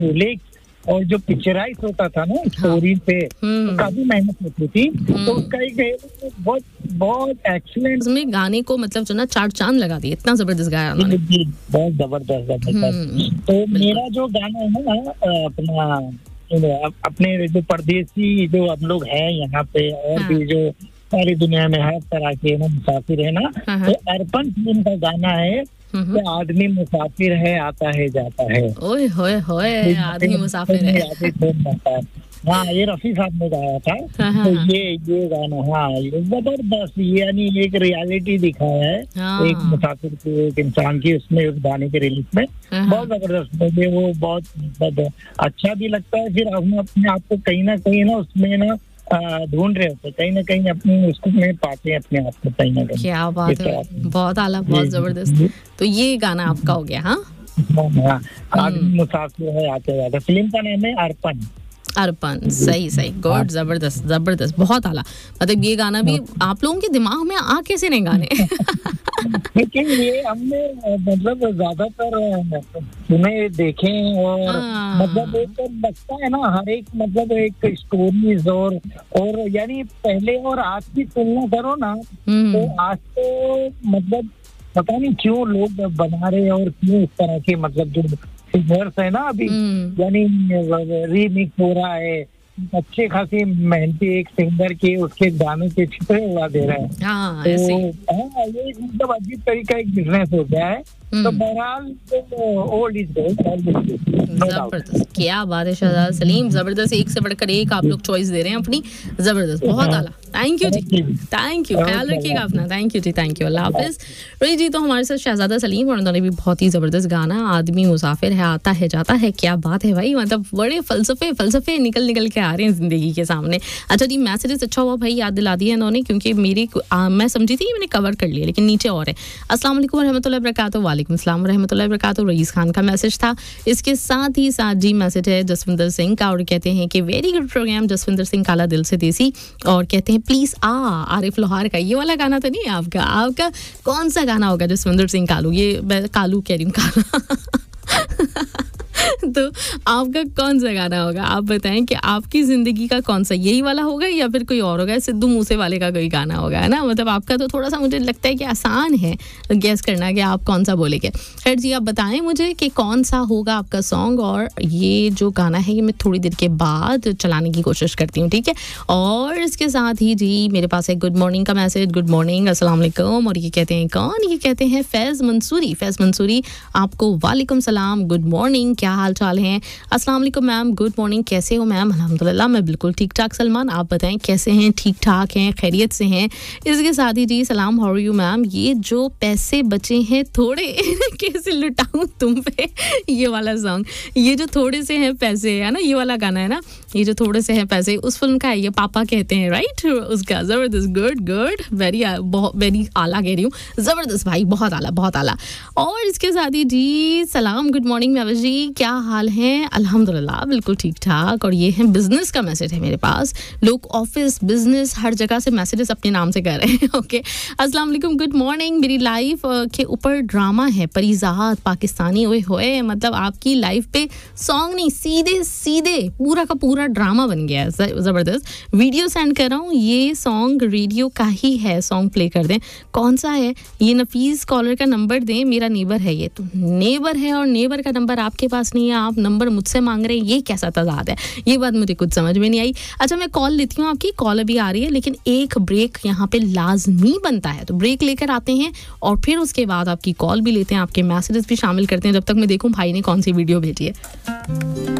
शोले और जो पिक्चराइज होता था ना स्टोरी पे, तो काफी मेहनत होती थी, तो उसका एक बहुत बहुत एक्सीलेंट उसमें गाने को मतलब जो ना चार चांद लगा दिए, इतना जबरदस्त गाया उन्होंने। बहुत जबरदस्त। तो मेरा जो गाना है ना अपने जो परदेसी जो हम लोग हैं यहाँ पे और भी जो सारी दुनिया में हर तरह के ना मुसाफिर है ना, तो अर्पण फिल्म का गाना है कि आदमी मुसाफिर है आता है जाता है। ओए होए होए, आदमी मुसाफिर है। हाँ, ये रफी साहब ने गाया था। तो ये गाना, हाँ, ये जबरदस्त, यानी एक रियलिटी दिखाया है एक मुसाफिर की, एक इंसान की, उसमें उस गाने के रिलीज में बहुत जबरदस्त। मुझे वो बहुत अच्छा भी लगता है। फिर हम अपने आप को कहीं ना कहीं ना उसमें ना ढूंढ रहे होते, कहीं ना कहीं अपने उसको में पाते हैं अपने आप को कहीं ना कहीं। क्या बात है, बहुत आला, बहुत जबरदस्त। तो ये गाना आपका हो गया। हाँ, आदमी मुसाफिर है आते जाते। फिल्म का नाम है अर्पण। अर्पण, सही सही, गुड, जबरदस्त जबरदस्त, बहुत आला। मतलब ये गाना भी आप लोगों के दिमाग में आ कैसे नहीं गाने? लेकिन ये हमने मतलब ज्यादातर सुने देखे और मतलब एक लगता है ना हर एक मतलब एक स्टोरीज और यानी पहले और आज की तुलना करो ना, तो आज तो मतलब पता नहीं क्यों लोग बना रहे और क्यों इस तरह के मतलब जो सिंगर्स है ना अभी, यानी रीमिक्स हो रहा है, अच्छे खासी मेहनती एक सिंगर के उसके गाने के चित्र उड़ा दे रहे हैं। तो ये मतलब अजीब तरीका एक बिजनेस हो गया है। तो बहरहाल ओल्ड इज गोल्ड। जबरदस्त, क्या बात है शहजाद सलीम, जबरदस्त, एक से बढ़कर एक आप लोग चॉइस दे रहे हैं अपनी, जबरदस्त, बहुत आला। Thank you ji, thank you, ख्याल रखिएगा अपना। Thank you ji, thank you, अल्लाह हाफिज। रही जी, तो हमारे साथ शहजादा सलीम, और उन्होंने भी बहुत ही जबरदस्त गाना आदमी मुसाफिर है आता है जाता है। क्या बात है भाई, मतलब बड़े फलसफे निकल के आ रहे हैं जिंदगी के सामने। अच्छा जी, मैसेजेस अच्छा हुआ भाई याद दिला दिया इन्होंने, क्योंकि मेरी मैं समझी थी कि मैंने कवर कर लिया, लेकिन नीचे और है। अस्सलाम वालेकुम रहमतुल्लाहि व बरकातहू। वालेकुम अस्सलाम रहमतुल्लाहि व बरकातहू। रईस खान का मैसेज था। इसके साथ ही साथ जी मैसेज है जसविंदर सिंह का, और कहते हैं कि very good programme Jaswinder Singh, काला दिल से देसी, और कहते हैं प्लीज आरिफ लोहार का ये वाला गाना तो नहीं है आपका कौन सा गाना होगा जसविंदर सिंह कालू? ये कालू कह रही हूँ, काला। तो आपका कौन सा गाना होगा, आप बताएं कि आपकी जिंदगी का कौन सा, यही वाला होगा या फिर कोई और होगा, सिद्धू मूसे वाले का कोई गाना होगा, है ना? मतलब आपका तो थोड़ा सा मुझे लगता है कि आसान है गेस करना कि आप कौन सा बोलेंगे। खैर जी, आप बताएं मुझे कि कौन सा होगा आपका सॉन्ग, और ये जो गाना है ये मैं थोड़ी देर के बाद चलाने की कोशिश करती हूँ, ठीक है? और इसके साथ ही जी मेरे पास है गुड मॉर्निंग का मैसेज। गुड मॉर्निंग, अस्सलाम वालेकुम, और ये कहते हैं कौन? ये कहते हैं फैज़ मंसूरी, आपको वालेकुम सलाम, गुड मॉर्निंग, क्या हाल चाल हैं? अस्सलाम वालेकुम मैम, गुड मॉर्निंग, कैसे हो मैम? अल्हम्दुलिल्लाह मैं बिल्कुल ठीक ठाक। सलमान, आप बताएं कैसे हैं? ठीक ठाक हैं, खैरियत से हैं? इसके साथ ही जी सलाम, हाउ आर यू मैम? ये जो पैसे बचे हैं थोड़े कैसे लुटाऊं तुम पे, ये वाला सॉन्ग, ये जो थोड़े से हैं पैसे, है ना, ये वाला गाना है ना, ये जो थोड़े से हैं पैसे, उस फिल्म का है ये, पापा कहते हैं, राइट? उसका जबरदस्त, गुड, वेरी आला कह रही हूँ, जबरदस्त भाई, बहुत आला। और इसके साथ ही जी सलाम, गुड मॉर्निंग महवश जी, क्या हाल है? अल्हम्दुलिल्लाह बिल्कुल ठीक ठाक। और ये है बिजनेस का मैसेज है मेरे पास, लोग ऑफिस बिजनेस हर जगह से मैसेजेस अपने नाम से कर रहे हैं। ओके, अस्सलाम वालेकुम, गुड मॉर्निंग। मेरी लाइफ के ऊपर ड्रामा है, परिजात पाकिस्तानी, ओए होए, मतलब आपकी लाइफ पे सॉन्ग नहीं, सीधे पूरा का पूरा ड्रामा बन गया है, जबरदस्त। वीडियो सेंड कर रहा हूँ, ये सॉन्ग रेडियो का ही है, सॉन्ग प्ले कर दें। कौन सा है ये? नफीस कॉलर का नंबर दें, मेरा नेबर है ये। तो नेबर है और नेबर का नंबर आपके पास नहीं है, आप नंबर मुझसे मांग रहे हैं, ये कैसा तजाद है? ये बात मुझे कुछ समझ में नहीं आई। अच्छा, मैं कॉल लेती हूँ, आपकी कॉल अभी आ रही है, लेकिन एक ब्रेक यहाँ पे लाजमी बनता है, तो ब्रेक लेकर आते हैं और फिर उसके बाद आपकी कॉल भी लेते हैं, आपके मैसेजेस भी शामिल करते हैं, जब तक मैं देखूँ भाई ने कौन सी वीडियो भेजी है।